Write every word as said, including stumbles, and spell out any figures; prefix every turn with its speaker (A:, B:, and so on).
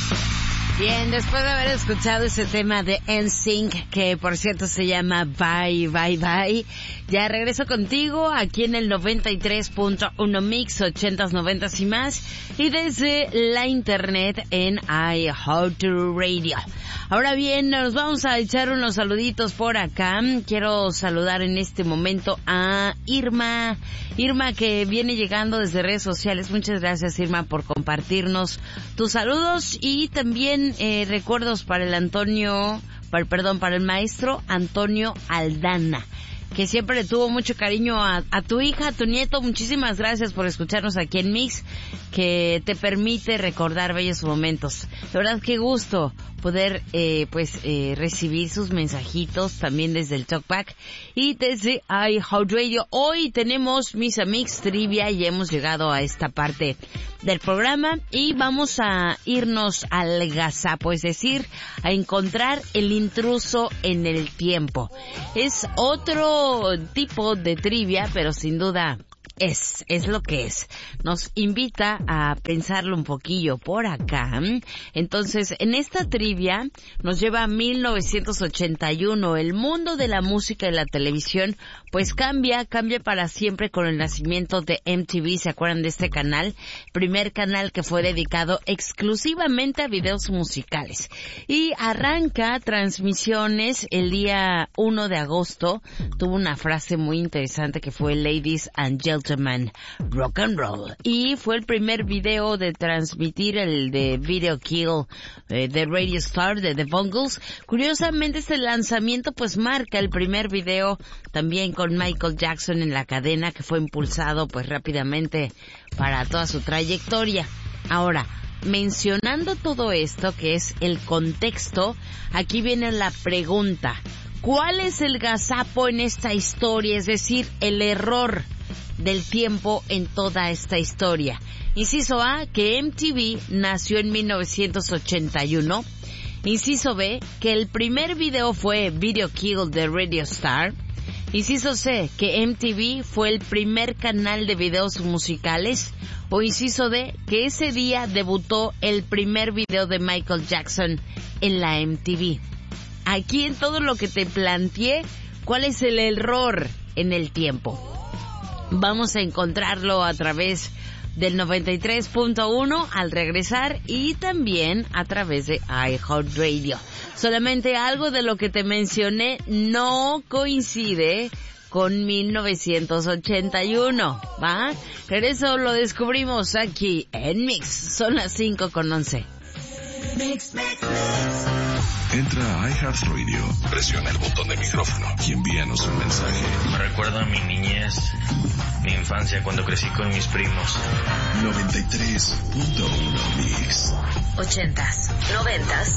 A: Bien, después de haber escuchado ese tema de N Sync, que por cierto se llama Bye, Bye, Bye, ya regreso contigo aquí en el noventa y tres punto uno Mix, ochentas, noventas y más, y desde la internet en iHeartRadio. Ahora bien, nos vamos a echar unos saluditos por acá. Quiero saludar en este momento a Irma, Irma que viene llegando desde redes sociales. Muchas gracias, Irma, por compartirnos tus saludos y también eh, recuerdos para el Antonio, para, perdón, para el maestro Antonio Aldana, que siempre le tuvo mucho cariño a, a tu hija, a tu nieto. Muchísimas gracias por escucharnos aquí en Mix, que te permite recordar bellos momentos. De verdad, qué gusto poder eh, pues eh, recibir sus mensajitos también desde el Talkback y desde iHeartRadio. Hoy tenemos Misa Mix Trivia y hemos llegado a esta parte del programa y vamos a irnos al gazapo, es decir, a encontrar el intruso en el tiempo. Es otro tipo de trivia, pero sin duda es, es lo que es. Nos invita a pensarlo un poquillo por acá. Entonces, en esta trivia nos lleva a mil novecientos ochenta y uno. El mundo de la música y la televisión, pues cambia, cambia para siempre con el nacimiento de M T V. ¿Se acuerdan de este canal? Primer canal que fue dedicado exclusivamente a videos musicales. Y arranca transmisiones el día uno de agosto. Tuvo una frase muy interesante que fue Ladies and Gentlemen, Rock and Roll. Y fue el primer video de transmitir el de Video Kill eh, de Radio Star de The Bungles. Curiosamente este lanzamiento pues marca el primer video también con Michael Jackson en la cadena, que fue impulsado pues rápidamente para toda su trayectoria. Ahora, mencionando todo esto que es el contexto, aquí viene la pregunta: ¿cuál es el gazapo en esta historia? Es decir, el error del tiempo en toda esta historia. Inciso A, que M T V nació en mil novecientos ochenta y uno. Inciso B, que el primer video fue Video Kill de Radio Star. Inciso C, que M T V fue el primer canal de videos musicales. O inciso D, que ese día debutó el primer video de Michael Jackson en la M T V. Aquí en todo lo que te planteé, ¿cuál es el error en el tiempo? Vamos a encontrarlo a través del noventa y tres punto uno al regresar y también a través de iHeartRadio. Solamente algo de lo que te mencioné no coincide con mil novecientos ochenta y uno, ¿va? Pero eso lo descubrimos aquí en Mix. Son las cinco con once. Mix, mix, mix.
B: Entra a iHeartRadio, presiona el botón de micrófono y envíanos un mensaje.
C: Me recuerda a mi niñez, mi infancia cuando crecí con mis primos.
B: noventa y tres punto uno Mix.
D: Ochentas, noventas